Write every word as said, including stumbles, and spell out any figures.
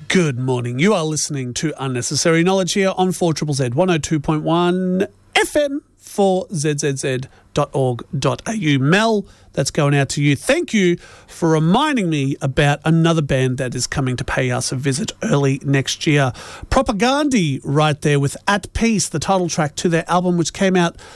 Good morning. You are listening to Unnecessary Knowledge here on four Z Z Z one oh two point one F M four Z Z Z dot org dot a u. Mel, that's going out to you. Thank you for reminding me about another band that is coming to pay us a visit early next year. Propagandhi right there with At Peace, the title track to their album, which came out